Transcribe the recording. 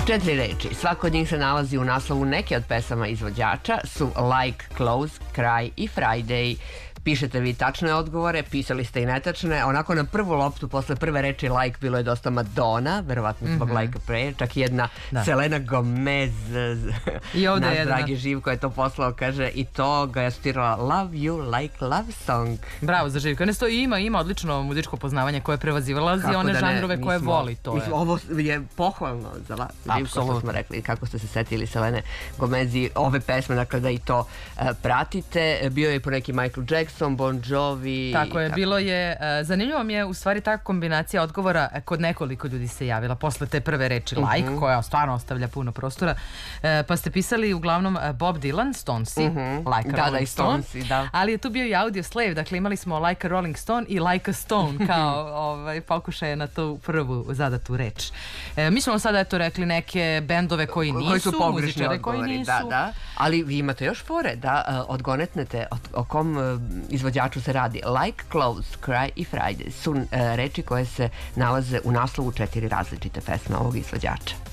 4 reči, svako od njih se nalazi u naslovu neke od pesama izvođača, su Like, Close, Cry i Friday. Pišete vi tačne odgovore, pisali ste i netačne. Onako na prvu loptu, posle prve reči like, bilo je dosta Madonna, verovatno zbog Like a Prayer, čak i jedna Selena Gomez, naš dragi Živko je to poslao, kaže, i to ga je asociirala Love You Like Love Song. Bravo za Živka. Nesto ima odlično muzičko poznavanje koje prevazilazi one žanrove koje voli. Ovo je pohvalno za vas, Živko, što smo rekli, kako ste se setili Selene Gomez i ove pesme, dakle da i to pratite. Bio je po neki Michael Jackson, Bon Jovi. Tako je, bilo je, zanimljivo mi je u stvari ta kombinacija odgovora, kod nekoliko ljudi se javila posle te prve reči like, koja stvarno ostavlja puno prostora, pa ste pisali uglavnom Bob Dylan, Stonesi, Like a Rolling Stone, ali je tu bio i Audio Slave, dakle imali smo Like a Rolling Stone i Like a Stone kao pokušaje na tu prvu zadatu reč. Mi smo sada eto rekli neke bendove koji nisu, muzičare koji nisu. Ali vi imate još fore da odgonetnete o kom izvođaču se radi. Like, Close, Cry i Friday su reči koje se nalaze u naslovu 4 različite pesme ovog izvođača.